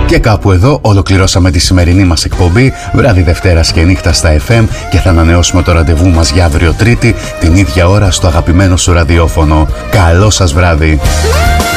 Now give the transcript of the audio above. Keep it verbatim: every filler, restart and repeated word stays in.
Και κάπου εδώ ολοκληρώσαμε τη σημερινή μας εκπομπή. Βράδυ Δευτέρας και νύχτα στα εφ εμ, και θα ανανεώσουμε το ραντεβού μας για αύριο Τρίτη την ίδια ώρα στο αγαπημένο σου ραδιόφωνο. Καλό σας βράδυ.